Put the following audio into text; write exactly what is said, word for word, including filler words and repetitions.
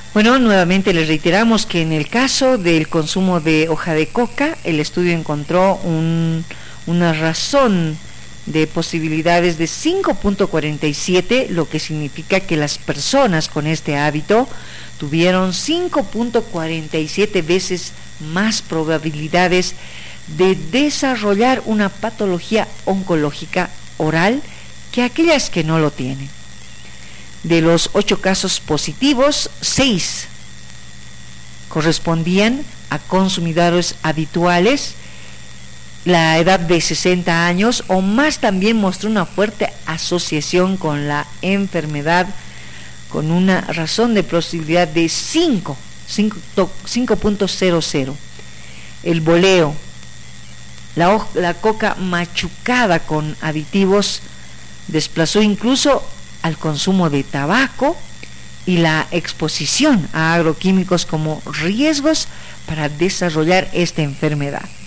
Bueno, nuevamente les reiteramos que en el caso del consumo de hoja de coca, el estudio encontró un, una razón de posibilidades de cinco punto cuarenta y siete, lo que significa que las personas con este hábito tuvieron cinco punto cuarenta y siete veces más probabilidades de desarrollar una patología oncológica oral que aquellas que no lo tienen. De los ocho casos positivos, seis correspondían a consumidores habituales. La edad de sesenta años o más también mostró una fuerte asociación con la enfermedad, con una razón de posibilidad de cinco punto cero cero. El boleo, la, la coca machucada con aditivos, desplazó incluso al consumo de tabaco y la exposición a agroquímicos como riesgos para desarrollar esta enfermedad.